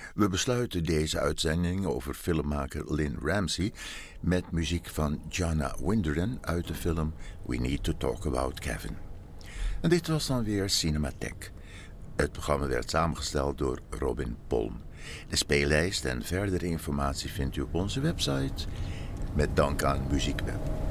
We besluiten deze uitzending over filmmaker Lynn Ramsey met muziek van Jana Winderen uit de film We Need to Talk About Kevin. En dit was dan weer Cinematheek. Het programma werd samengesteld door Robin Polm. De speellijst en verdere informatie vindt u op onze website. Met dank aan Muziekweb.